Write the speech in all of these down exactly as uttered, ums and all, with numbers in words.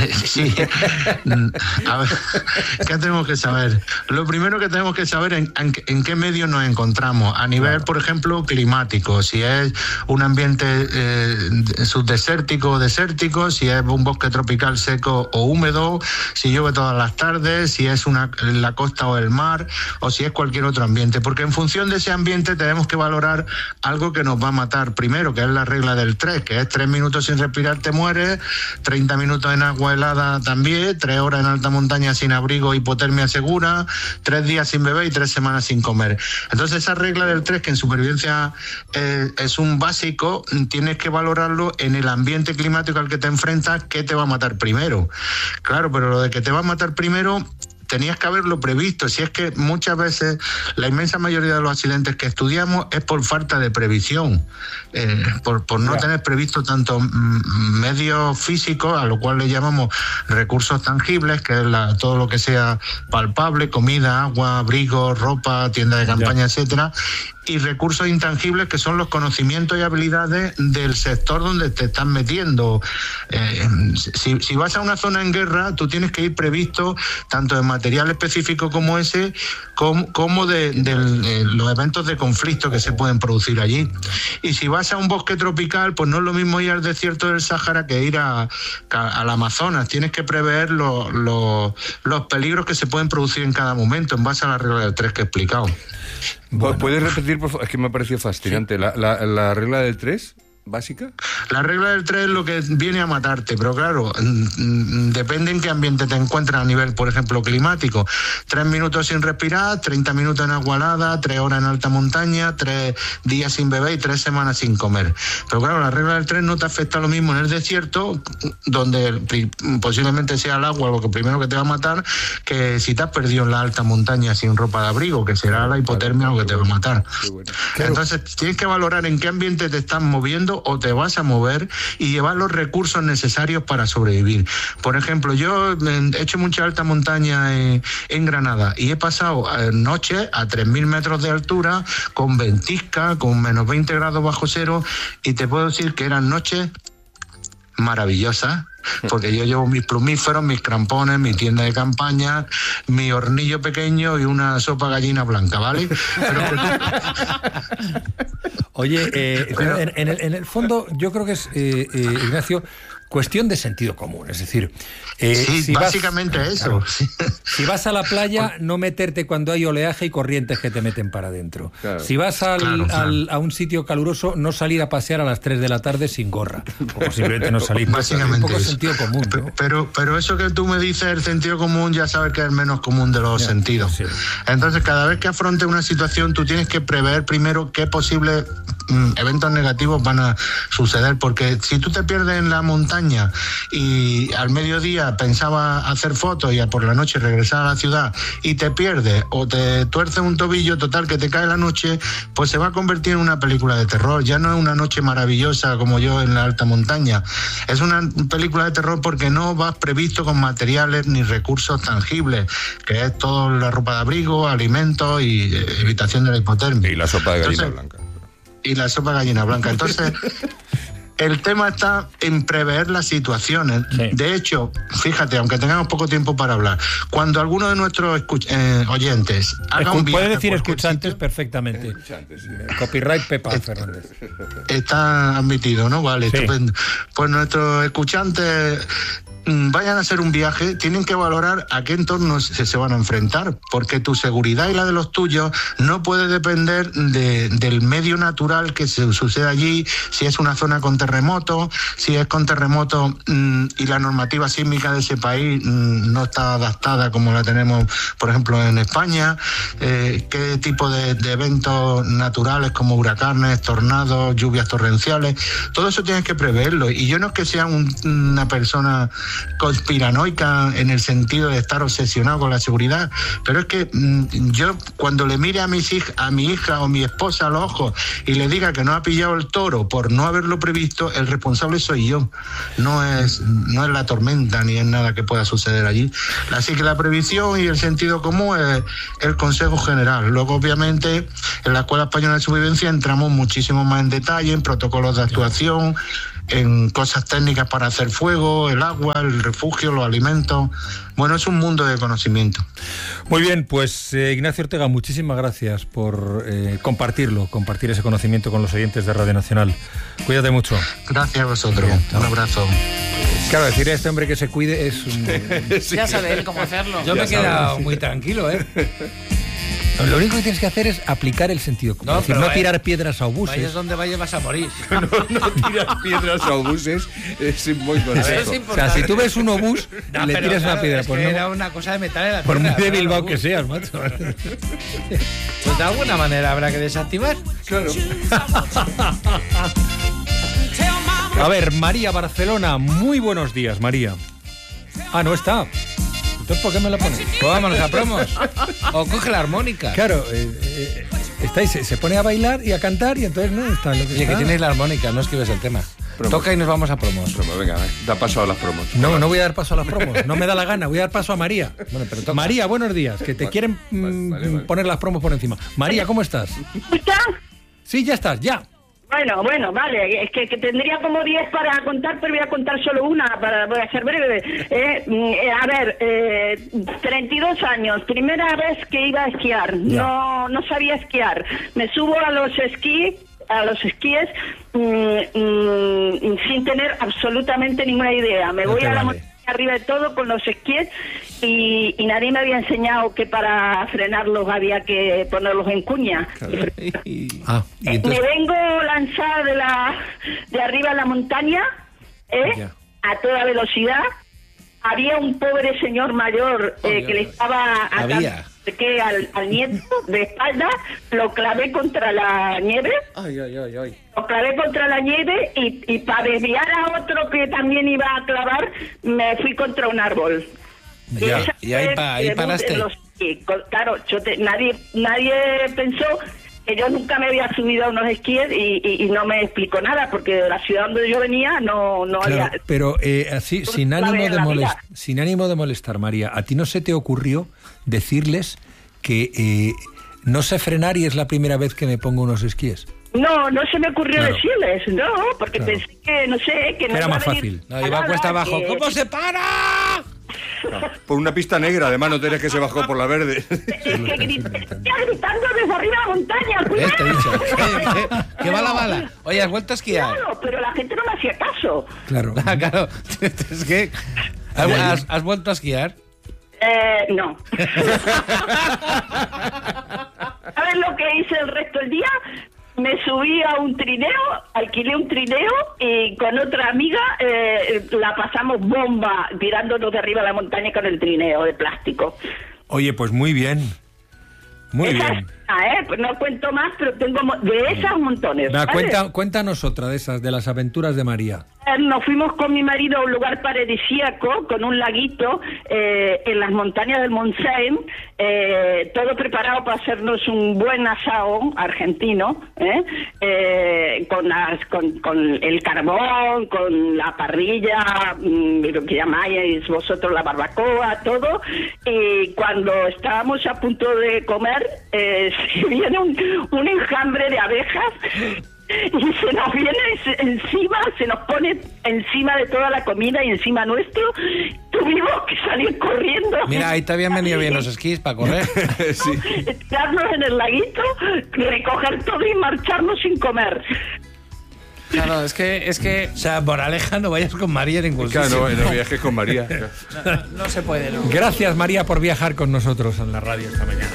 Sí. A ver, ¿qué tenemos que saber? Lo primero que tenemos que saber es en, en qué medio nos encontramos. A nivel, por ejemplo, climático. Si es un ambiente eh, subdesértico o desértico, si es un bosque tropical seco o húmedo, si llueve todas las tardes, si es una, la costa o el mar, o si es cualquier otro ambiente. Porque en función de ese ambiente tenemos que valorar algo que nos va a matar primero, que es la regla del tres, que es tres minutos sin respirar te mueres, treinta minutos en agua helada también, tres horas en alta montaña sin abrigo, hipotermia segura, tres días sin beber y tres semanas sin comer. Entonces esa regla del tres, que en supervivencia eh, es un básico, tienes que valorarlo en el ambiente climático al que te enfrentas, qué te va a matar primero. Claro, pero lo de que te va a matar primero tenías que haberlo previsto. Si es que muchas veces la inmensa mayoría de los accidentes que estudiamos es por falta de previsión, eh, por, por no yeah. tener previsto tanto medios físicos, a lo cual le llamamos recursos tangibles, que es la, todo lo que sea palpable, comida, agua, abrigo, ropa, tienda de campaña, yeah. etcétera, y recursos intangibles, que son los conocimientos y habilidades del sector donde te estás metiendo. Eh, si, si vas a una zona en guerra, tú tienes que ir previsto tanto de material específico como ese, como, como de, de, de los eventos de conflicto que se pueden producir allí. Y si vas a un bosque tropical, pues no es lo mismo ir al desierto del Sáhara que ir a, a, al Amazonas. Tienes que prever lo, lo, los peligros que se pueden producir en cada momento, en base a la regla del tres que he explicado. Bueno. ¿Puedes repetir, por favor? Es que me ha parecido fascinante. Sí. La, la, la regla del tres, básica. La regla del tres es lo que viene a matarte, pero claro, depende en qué ambiente te encuentras a nivel, por ejemplo, climático. Tres minutos sin respirar, treinta minutos en agua helada, tres horas en alta montaña, tres días sin beber y tres semanas sin comer. Pero claro, la regla del tres no te afecta lo mismo en el desierto, donde posiblemente sea el agua lo que primero que te va a matar, que si te has perdido en la alta montaña sin ropa de abrigo, que será la hipotermia lo que te va a matar. Bueno. Entonces tienes que valorar en qué ambiente te estás moviendo o te vas a mover y llevar los recursos necesarios para sobrevivir. Por ejemplo, yo he hecho mucha alta montaña en, en Granada y he pasado noches a tres mil metros de altura con ventisca, con menos veinte grados bajo cero, y te puedo decir que eran noches maravillosas, porque yo llevo mis plumíferos, mis crampones, mi tienda de campaña, mi hornillo pequeño y una sopa gallina blanca, ¿vale? Pero... Oye, eh, Pero... en, en, el, en el fondo yo creo que es, eh, eh, Ignacio, cuestión de sentido común, es decir... Eh, sí, si básicamente vas, eso. Claro, si vas a la playa, no meterte cuando hay oleaje y corrientes que te meten para adentro. Claro. Si vas al, claro, claro. Al, a un sitio caluroso, no salir a pasear a las tres de la tarde sin gorra. O simplemente no salir. Básicamente un poco eso. Sentido común, ¿no? Pero, pero, pero eso que tú me dices, el sentido común, ya sabes que es el menos común de los ya, sentidos. Sí. Entonces, cada vez que afrontes una situación, tú tienes que prever primero qué posibles mm, eventos negativos van a suceder. Porque si tú te pierdes en la montaña y al mediodía pensaba hacer fotos y por la noche regresar a la ciudad y te pierdes o te tuerces un tobillo, total que te cae la noche, pues se va a convertir en una película de terror. Ya no es una noche maravillosa como yo en la alta montaña, es una película de terror porque no vas previsto con materiales ni recursos tangibles, que es toda la ropa de abrigo, alimentos y eh, evitación de la hipotermia. Y la sopa de gallina Entonces, blanca. Y la sopa de gallina blanca. Entonces... El tema está en prever las situaciones. Sí. De hecho, fíjate, aunque tengamos poco tiempo para hablar, cuando alguno de nuestros escuch- eh, oyentes haga Escu- un viaje... Puede decir escuchantes sitio, perfectamente. Escuchantes, sí. Copyright Pepa es, Fernández. Está admitido, ¿no? Vale, sí. Estupendo. Pues nuestros escuchantes... vayan a hacer un viaje, tienen que valorar a qué entornos se, se van a enfrentar, porque tu seguridad y la de los tuyos no puede depender de, del medio natural que se sucede allí, si es una zona con terremoto, si es con terremoto mmm, y la normativa sísmica de ese país mmm, no está adaptada como la tenemos, por ejemplo, en España, eh, qué tipo de, de eventos naturales como huracanes, tornados, lluvias torrenciales, todo eso tienes que preverlo. Y yo no es que sea un, una persona conspiranoica en el sentido de estar obsesionado con la seguridad, pero es que mmm, yo cuando le mire a mis hij- a mi hija o mi esposa a los ojos y le diga que no ha pillado el toro por no haberlo previsto, el responsable soy yo, no es no es la tormenta ni es nada que pueda suceder allí. Así que la previsión y el sentido común es el consejo general. Luego, obviamente, en la Escuela Española de Supervivencia entramos muchísimo más en detalle en protocolos de actuación, en cosas técnicas para hacer fuego, el agua, el refugio, los alimentos. Bueno, es un mundo de conocimiento. Muy bien, pues eh, Ignacio Ortega, muchísimas gracias por eh, compartirlo, compartir ese conocimiento con los oyentes de Radio Nacional. Cuídate mucho. Gracias a vosotros. Bien, un abrazo. Claro, decir a este hombre que se cuide es un... sí, ya sabe él cómo hacerlo. Yo ya me he quedado muy tranquilo, ¿eh? Lo único que tienes que hacer es aplicar el sentido común. No, es decir, no tirar piedras a obuses. Vayas donde vayas vas a morir. no, no tirar piedras a obuses es muy consejo. O sea, si tú ves un obús no, le tiras claro, una piedra. Es por que no, era una cosa de metal en la por tierra. Por muy de Bilbao que seas, macho. Pues de alguna manera habrá que desactivar. Claro. A ver, María Barcelona, muy buenos días, María. Ah, no está. Entonces, ¿por qué me la pones? Pues vámonos a promos. O coge la armónica. Claro, eh, eh, estáis, se pone a bailar y a cantar y entonces no está lo que Oye, está. que tienes la armónica, no escribes el tema. Promos. Toca y nos vamos a promos. Promos, venga, da paso a las promos. No, no voy a dar paso a las promos. No me da la gana, voy a dar paso a María. Bueno, pero toca. María, buenos días, que te vale, quieren mm, vale, vale. poner las promos por encima. María, ¿cómo estás? ¿Estás? Sí, ya estás, ya. Bueno, bueno, vale, es que, que tendría como diez para contar, pero voy a contar solo una, para, voy a ser breve. Eh, eh, a ver, eh, treinta y dos años, primera vez que iba a esquiar, no no sabía esquiar. Me subo a los esquí, a los esquíes mmm, mmm, sin tener absolutamente ninguna idea. Me no voy a vale. la montaña arriba de todo con los esquíes y, y nadie me había enseñado que para frenarlos había que ponerlos en cuña. Ah, ¿y entonces? Me vengo lanzada de la de arriba a la montaña, ¿eh? a toda velocidad. Había un pobre señor mayor eh, oh, que le estaba atando al, al nieto de espalda, lo clavé contra la nieve. Ay, ay, ay, ay. Lo clavé contra la nieve y, y para desviar a otro que también iba a clavar, me fui contra un árbol. Ya. Y, y ahí, pa, ahí paraste. Los, y, claro, yo te, nadie, nadie pensó que yo nunca me había subido a unos esquíes y, y, y no me explicó nada, porque de la ciudad donde yo venía no, no claro, había... Pero eh, así, sin ánimo, de molest, sin ánimo de molestar, María, ¿a ti no se te ocurrió decirles que eh, no sé frenar y es la primera vez que me pongo unos esquíes? No, no se me ocurrió claro. decirles, no, porque claro. pensé que, no sé, que no era más fácil. No, iba cuesta abajo. Que... ¿Cómo se para? No, por una pista negra, además no tenés que se bajó por la verde. Es que grité, gritando desde arriba de la montaña, cuidado. Este dicho. ¿Qué va la bala? Oye, ¿has vuelto a esquiar? Claro, pero la gente no me hacía caso. Claro. Ah, claro. Es que... ¿Has, ¿Has vuelto a esquiar? Eh, no. ¿Sabes lo que hice el resto del día? Me subí a un trineo, alquilé un trineo y con otra amiga eh, la pasamos bomba tirándonos de arriba a la montaña con el trineo de plástico. Oye, pues muy bien. Muy Esa bien. Es, ¿eh? Pues no cuento más, pero tengo de esas montones. Da, cuenta, cuéntanos otra de esas, de las aventuras de María. Nos fuimos con mi marido a un lugar paradisíaco, con un laguito, eh, en las montañas del Montseny, eh, todo preparado para hacernos un buen asado argentino, ¿eh? Eh, con, las, con, con el carbón, con la parrilla, mmm, lo que llamáis vosotros la barbacoa, todo. Y cuando estábamos a punto de comer, eh, se viene un, un enjambre de abejas. Y se nos viene encima, se nos pone encima de toda la comida y encima nuestro. Tuvimos que salir corriendo. Mira, ahí te habían venido bien los esquís para correr. Sí. Tirarnos en el laguito, recoger todo y marcharnos sin comer. Claro, es que, es que... O sea, moraleja, no vayas con María en ningún sitio. Claro, no, no viajes con María. No, no, no se puede, ¿no? Gracias, María, por viajar con nosotros en la radio esta mañana.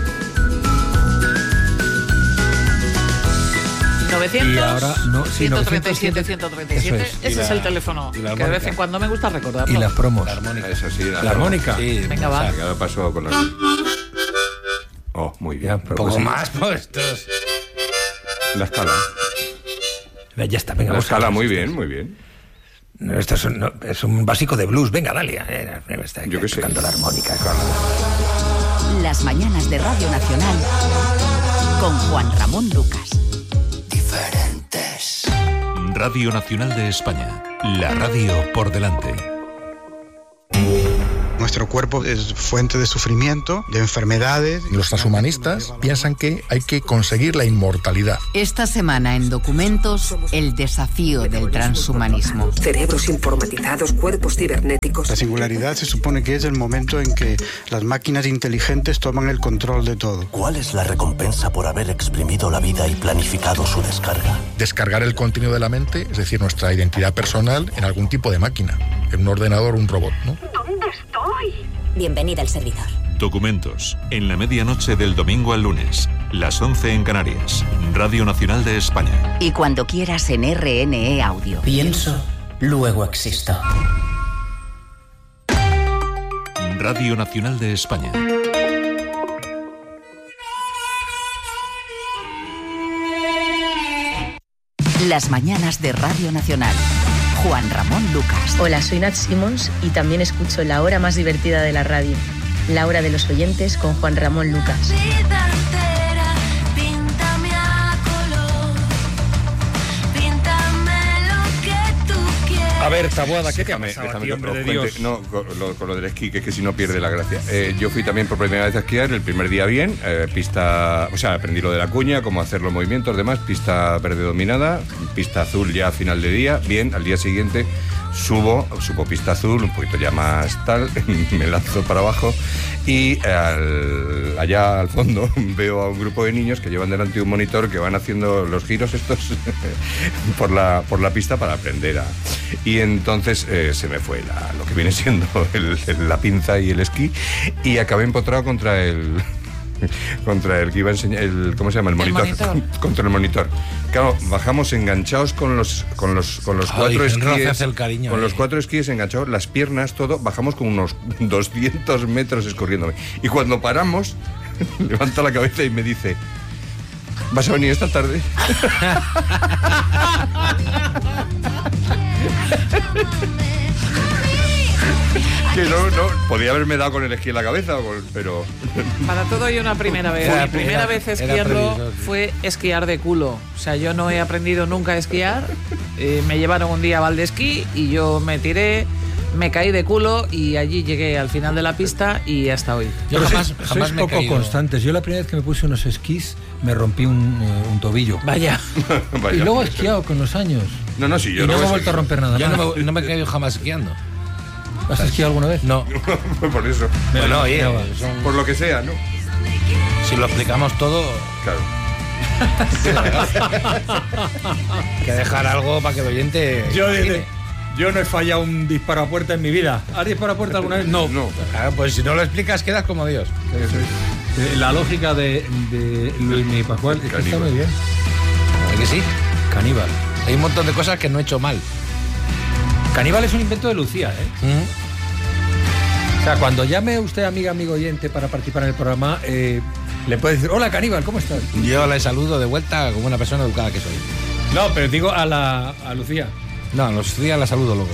novecientos, y ahora, no, sí, ciento treinta y siete, ciento treinta y siete. Es. Ese la, es el teléfono que de vez en cuando me gusta recordarlo. Y las promos. La armónica. Eso sí, la, la armónica. Sí, venga, va. O sea, ¿qué pasó con la... Oh, muy bien. Ya, un poco pues, más puestos. La escala. Ya está, venga. La escala, muy bien, muy bien. No, esto es un, no, es un básico de blues. Venga, dale. Eh, está Yo que sé. Tocando la armónica. Las mañanas de Radio Nacional con Juan Ramón Lucas. Diferentes. Radio Nacional de España. La radio por delante. Nuestro cuerpo es fuente de sufrimiento, de enfermedades. Los transhumanistas piensan que hay que conseguir la inmortalidad. Esta semana en Documentos, el desafío del transhumanismo. Cerebros informatizados, cuerpos cibernéticos. La singularidad se supone que es el momento en que las máquinas inteligentes toman el control de todo. ¿Cuál es la recompensa por haber exprimido la vida y planificado su descarga? Descargar el contenido de la mente, es decir, nuestra identidad personal, en algún tipo de máquina, en un ordenador o un robot, ¿no? ¿Dónde estoy? Bienvenida al servidor. Documentos, en la medianoche del domingo al lunes, las once en Canarias, Radio Nacional de España. Y cuando quieras en R N E Audio. Pienso, luego existo. Radio Nacional de España. Las mañanas de Radio Nacional. Juan Ramón Lucas. Hola, soy Nat Simmons y también escucho la hora más divertida de la radio, la hora de los oyentes con Juan Ramón Lucas. A ver, Taboada, ¿qué te ha Déjame, pasado déjame a ti, que hombre os de cuente- Dios? No, con lo, con lo del esquí, que es que si no pierde la gracia. Eh, yo fui también por primera vez a esquiar, el primer día bien, eh, pista, o sea, aprendí lo de la cuña, cómo hacer los movimientos, demás, pista verde dominada, pista azul ya a final de día, bien, al día siguiente subo, subo pista azul, un poquito ya más tal, me lanzo para abajo y al- allá al fondo veo a un grupo de niños que llevan delante un monitor que van haciendo los giros estos por la, por la pista para aprender a... Y entonces eh, se me fue la- lo que viene siendo el- el- la pinza y el esquí y acabé empotrado contra el... contra el que iba a enseñar el ¿cómo se llama? El monitor. monitor. Contra el monitor. Claro, bajamos enganchados con los con los con los Ay, cuatro que rozas esquíes. el cariño, con eh. los cuatro esquíes enganchados, las piernas, todo, bajamos con unos doscientos metros escorriéndome. Y cuando paramos, levanta la cabeza y me dice: ¿vas a venir esta tarde? Que no, no, podía haberme dado con el esquí en la cabeza, o con- pero... Para todo hay una primera vez. Era- Mi primera era- vez era esquiando previsor, sí. fue esquiar de culo. O sea, yo no he aprendido nunca a esquiar. Eh, me llevaron un día a Valdesquí y yo me tiré, me caí de culo y allí llegué al final de la pista y hasta hoy. Yo Yo jamás, jamás- jamás sois me he poco caído. constantes. Yo la primera vez que me puse unos esquís me rompí un, eh, un tobillo. Vaya. Vaya. Y luego he esquiado con los años. No, no, sí, yo y no lo me he he vuelto a romper nada Yo más. no me, no me he caído jamás esquiando. ¿Has esquiado alguna vez? No. Por eso. Me Bueno, lo oye, imaginaba. son- Por lo que sea, ¿no? si lo explicamos todo, Claro. hay que dejar algo para que el oyente... Yo, imagine. desde- yo no he fallado un disparo a puerta en mi vida. ¿Has disparado a puerta alguna vez? No. No. Claro, pues si no lo explicas, quedas como Dios. Eh, La lógica de, de Luis Miguel Pascual es que está Caníbal. muy bien. ¿A que sí? Caníbal. Hay un montón de cosas que no he hecho mal. Caníbal es un invento de Lucía, ¿eh? ¿Mm? O sea, cuando llame usted, amiga, amigo oyente, para participar en el programa, eh, le puede decir: hola, Caníbal, ¿cómo estás? Yo le saludo de vuelta como una persona educada que soy. No, pero digo a la a Lucía. No, a los días la saludo luego.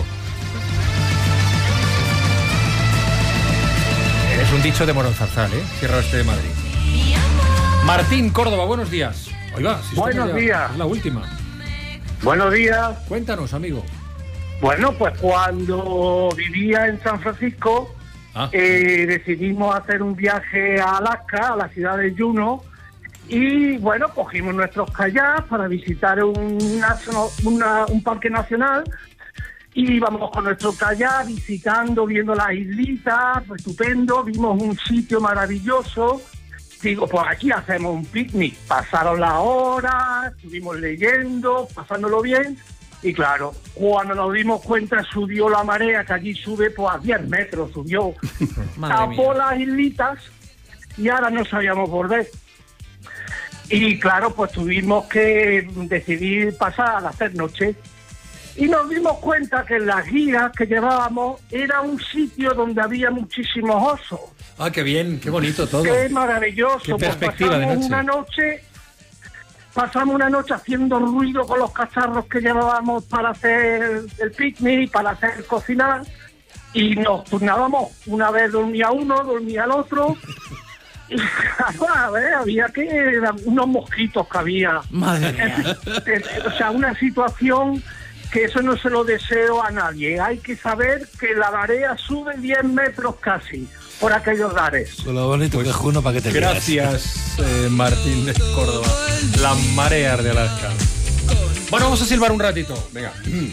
Es un dicho de Morón Zarzal, ¿eh? Sierra Oeste de Madrid. Martín Córdoba, buenos días. Oiga, si Buenos estamos ya- días. es la última. Buenos días. Cuéntanos, amigo. Bueno, pues cuando vivía en San Francisco, Ah. eh, decidimos hacer un viaje a Alaska, a la ciudad de Juneau, y bueno, cogimos nuestros kayaks para visitar un, nacional- una- un parque nacional, y íbamos con nuestro kayak visitando, viendo las islitas, pues, estupendo, vimos un sitio maravilloso. Digo, pues aquí hacemos un picnic. Pasaron las horas, estuvimos leyendo, pasándolo bien. Y claro, cuando nos dimos cuenta subió la marea, que allí sube pues a diez metros, subió. Madre mía. Tapó las islitas y ahora no sabíamos volver. Y claro, pues tuvimos que decidir pasar a las tres noches. Y nos dimos cuenta que en las guías que llevábamos era un sitio donde había muchísimos osos. Ah, qué bien, qué bonito todo. Qué maravilloso. Qué Pues perspectiva de pasamos noche. una noche, pasamos una noche haciendo ruido con los cacharros que llevábamos para hacer el picnic, para hacer cocinar, y nos turnábamos. Una vez dormía uno, dormía el otro. Y claro, a ver, había que eran unos mosquitos que había. Madre mía. En fin, eh, o sea, una situación que eso no se lo deseo a nadie. Hay que saber que la marea sube diez metros casi por aquellos lares. Con lo bonito que es Juno, para que te Gracias, eh, Martín de Córdoba. Las mareas de Alaska. Bueno, vamos a silbar un ratito. Venga.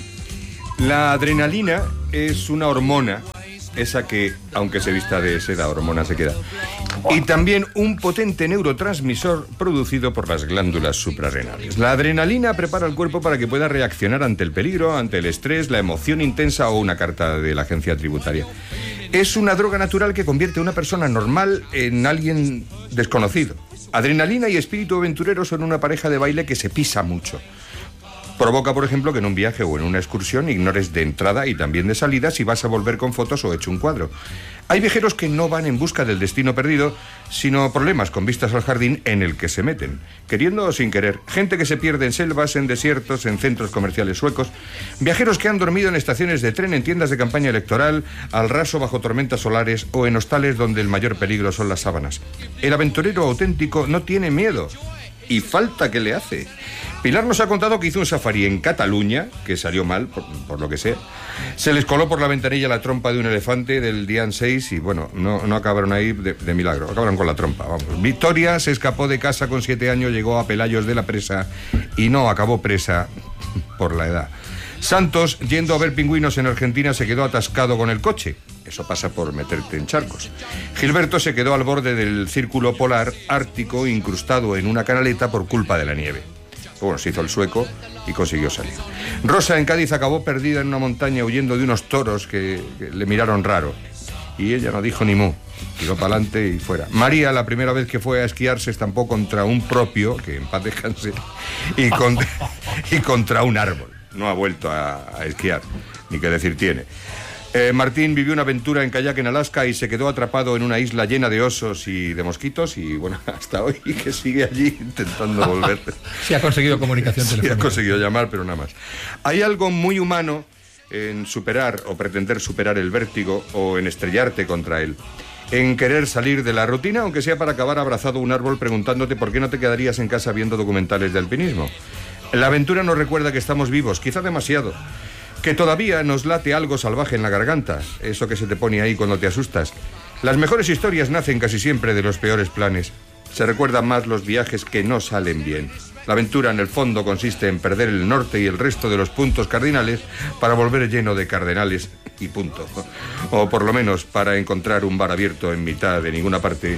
La adrenalina es una hormona, esa que, aunque se vista de seda, hormona se queda. Y también un potente neurotransmisor producido por las glándulas suprarrenales. La adrenalina prepara al cuerpo para que pueda reaccionar ante el peligro, ante el estrés, la emoción intensa o una carta de la agencia tributaria. Es una droga natural que convierte a una persona normal en alguien desconocido. Adrenalina y espíritu aventurero son una pareja de baile que se pisa mucho. Provoca, por ejemplo, que en un viaje o en una excursión ignores de entrada y también de salida si vas a volver con fotos o hecho un cuadro. Hay viajeros que no van en busca del destino perdido, sino problemas con vistas al jardín en el que se meten, queriendo o sin querer. Gente que se pierde en selvas, en desiertos, en centros comerciales suecos. Viajeros que han dormido en estaciones de tren, en tiendas de campaña electoral, al raso bajo tormentas solares o en hostales donde el mayor peligro son las sábanas. El aventurero auténtico no tiene miedo. Y falta que le hace. Pilar nos ha contado que hizo un safari en Cataluña, que salió mal, por, por lo que sea. Se les coló por la ventanilla la trompa de un elefante del Dian seis y, bueno, no, no acabaron ahí de, de milagro, acabaron con la trompa, vamos. Victoria se escapó de casa con siete años, llegó a Pelayos de la Presa y no acabó presa por la edad. Santos, yendo a ver pingüinos en Argentina, se quedó atascado con el coche. Eso pasa por meterte en charcos. Gilberto se quedó al borde del círculo polar ártico, incrustado en una canaleta por culpa de la nieve. Bueno, se hizo el sueco y consiguió salir. Rosa, en Cádiz, acabó perdida en una montaña huyendo de unos toros que, que le miraron raro. Y ella no dijo ni mu. Tiró para adelante y fuera. María, la primera vez que fue a esquiar, se estampó contra un propio, que en paz descanse, y, con, y contra un árbol. No ha vuelto a, a esquiar, ni qué decir tiene. Eh, Martín vivió una aventura en kayak en Alaska y se quedó atrapado en una isla llena de osos y de mosquitos y, bueno, hasta hoy que sigue allí intentando volver. Sí ha conseguido comunicación telefónica. Sí ha conseguido llamar, pero nada más. Hay algo muy humano en superar o pretender superar el vértigo o en estrellarte contra él. En querer salir de la rutina, aunque sea para acabar abrazado a un árbol preguntándote por qué no te quedarías en casa viendo documentales de alpinismo. La aventura nos recuerda que estamos vivos, quizá demasiado, que todavía nos late algo salvaje en la garganta, eso que se te pone ahí cuando te asustas. Las mejores historias nacen casi siempre de los peores planes. Se recuerdan más los viajes que no salen bien. La aventura, en el fondo, consiste en perder el norte y el resto de los puntos cardinales para volver lleno de cardenales y punto. O por lo menos para encontrar un bar abierto en mitad de ninguna parte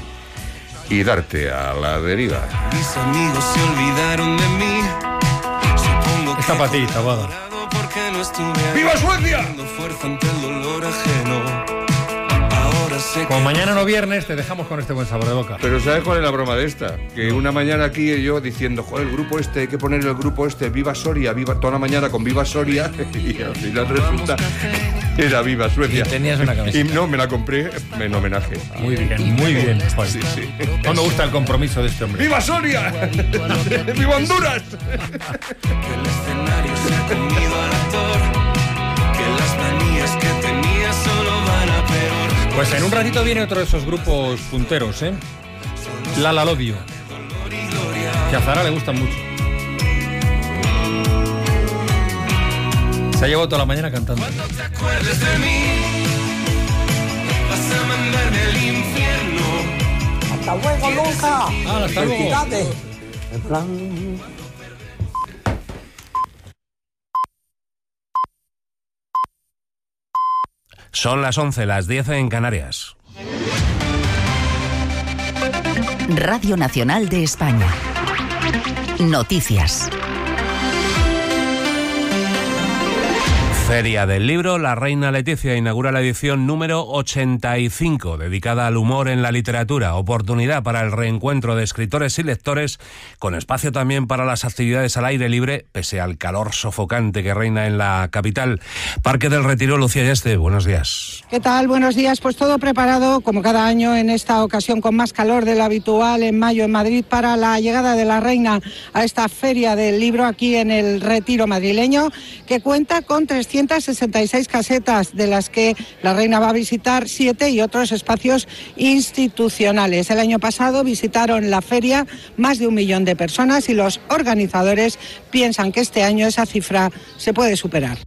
y darte a la deriva. Mis amigos se olvidaron de mí. Esta patita, Guada. ¡Viva Suecia! Como mañana no viernes, te dejamos con este buen sabor de boca. Pero ¿sabes cuál es la broma de esta? Que una mañana aquí yo diciendo, joder, el grupo este, hay que poner el grupo este, Viva Soria, viva toda la mañana con Viva Soria, y al final resulta era Viva Suecia. Y tenías una camiseta. Y no, me la compré en homenaje. Muy bien, muy bien. Pues, sí, sí. No me gusta el compromiso de este hombre. ¡Viva Soria! ¡Viva Honduras! Que el escenario se ha comido al actor, que las manías que tenía solo van a peor. Pues en un ratito viene otro de esos grupos punteros, ¿eh? Lala Lodio, que a Zara le gustan mucho. Se ha llevado toda la mañana cantando. Cuando te acuerdes de mí, vas a mandarme al infierno. ¡Hasta luego, Luca! Ah, hasta luego. Felicidades. En plan... Son las once, las diez en Canarias. Radio Nacional de España. Noticias. Feria del Libro. La Reina Leticia inaugura la edición número ochenta y cinco, dedicada al humor en la literatura. Oportunidad para el reencuentro de escritores y lectores, con espacio también para las actividades al aire libre, pese al calor sofocante que reina en la capital. Parque del Retiro, Lucía Yeste, buenos días. ¿Qué tal? Buenos días. Pues todo preparado, como cada año, en esta ocasión con más calor de lo habitual en mayo en Madrid, para la llegada de la Reina a esta Feria del Libro aquí en el Retiro madrileño, que cuenta con trescientos trescientas sesenta y seis casetas, de las que la reina va a visitar siete y otros espacios institucionales. El año pasado visitaron la feria más de un millón de personas y los organizadores piensan que este año esa cifra se puede superar.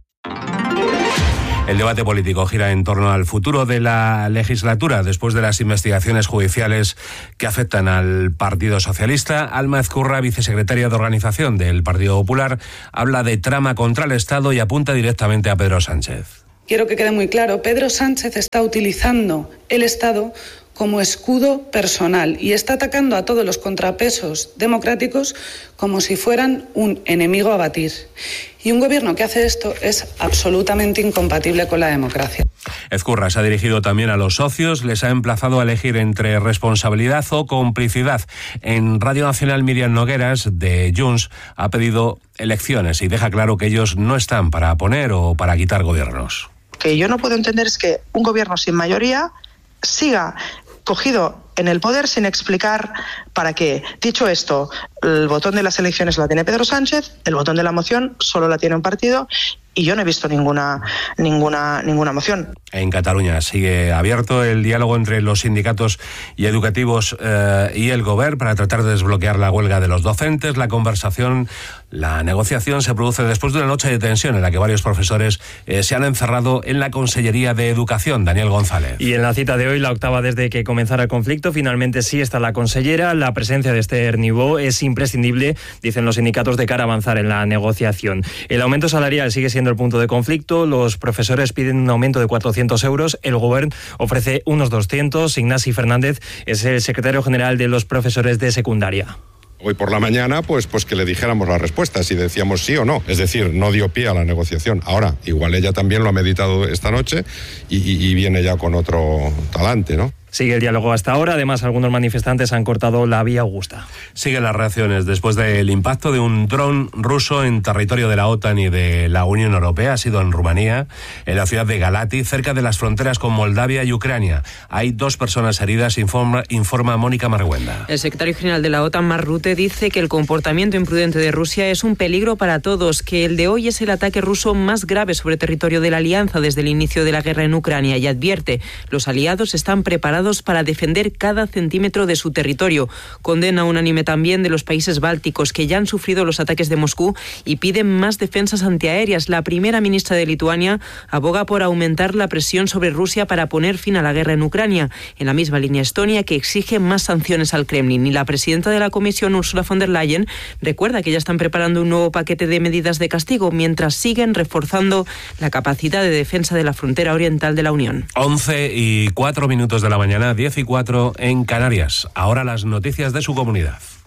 El debate político gira en torno al futuro de la legislatura después de las investigaciones judiciales que afectan al Partido Socialista. Alma Ezcurra, vicesecretaria de Organización del Partido Popular, habla de trama contra el Estado y apunta directamente a Pedro Sánchez. Quiero que quede muy claro, Pedro Sánchez está utilizando el Estado como escudo personal y está atacando a todos los contrapesos democráticos como si fueran un enemigo a batir. Y un gobierno que hace esto es absolutamente incompatible con la democracia. Ezcurra se ha dirigido también a los socios, les ha emplazado a elegir entre responsabilidad o complicidad. En Radio Nacional, Miriam Nogueras, de Junts, ha pedido elecciones y deja claro que ellos no están para poner o para quitar gobiernos. Lo que yo no puedo entender es que un gobierno sin mayoría siga cogido en el poder sin explicar para qué. Dicho esto, el botón de las elecciones la tiene Pedro Sánchez, el botón de la moción solo la tiene un partido y yo no he visto ninguna ninguna ninguna moción. En Cataluña sigue abierto el diálogo entre los sindicatos y educativos eh, y el Govern para tratar de desbloquear la huelga de los docentes. La conversación, la negociación se produce después de una noche de tensión en la que varios profesores eh, se han encerrado en la Consellería de Educación. Daniel González. Y en la cita de hoy, la octava desde que comenzara el conflicto, finalmente sí está la consellera. La presencia de Esther Niubó es imprescindible, dicen los sindicatos, de cara a avanzar en la negociación. El aumento salarial sigue siendo el punto de conflicto. Los profesores piden un aumento de cuatrocientos euros. El Govern ofrece unos doscientos. Ignasi Fernández es el secretario general de los profesores de secundaria. Hoy por la mañana, pues, pues que le dijéramos la respuesta, si decíamos sí o no. Es decir, no dio pie a la negociación. Ahora, igual ella también lo ha meditado esta noche y, y, y viene ya con otro talante, ¿no? Sigue el diálogo hasta ahora. Además, algunos manifestantes han cortado la vía Augusta. Siguen las reacciones después del impacto de un dron ruso en territorio de la OTAN y de la Unión Europea. Ha sido en Rumanía, en la ciudad de Galati, cerca de las fronteras con Moldavia y Ucrania. Hay dos personas heridas, informa, informa Mónica Marguenda. El secretario general de la OTAN, Mark Rutte, dice que el comportamiento imprudente de Rusia es un peligro para todos, que el de hoy es el ataque ruso más grave sobre territorio de la alianza desde el inicio de la guerra en Ucrania, y advierte, los aliados están preparados para defender cada centímetro de su territorio. Condena unánime también de los países bálticos, que ya han sufrido los ataques de Moscú y piden más defensas antiaéreas. La primera ministra de Lituania aboga por aumentar la presión sobre Rusia para poner fin a la guerra en Ucrania. En la misma línea Estonia, que exige más sanciones al Kremlin. Y la presidenta de la Comisión, Ursula von der Leyen, recuerda que ya están preparando un nuevo paquete de medidas de castigo, mientras siguen reforzando la capacidad de defensa de la frontera oriental de la Unión. once y cuatro minutos de la mañana. Mañana diez y cuatro en Canarias. Ahora las noticias de su comunidad.